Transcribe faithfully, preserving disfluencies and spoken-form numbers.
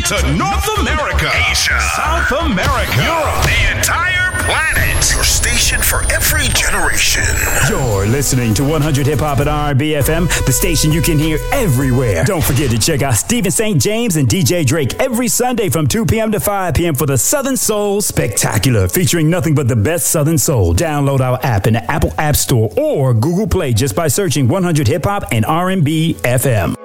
to North America, Asia, South America, Europe, the entire planet. Your station for every generation. You're listening to one hundred Hip Hop at R and B F M, the station you can hear everywhere. Don't forget to check out Stephen Saint James and D J Drake every Sunday from two p.m. to five p.m. for the Southern Soul Spectacular, featuring nothing but the best Southern Soul. Download our app in the Apple App Store or Google Play just by searching one hundred Hip Hop and R and B F M.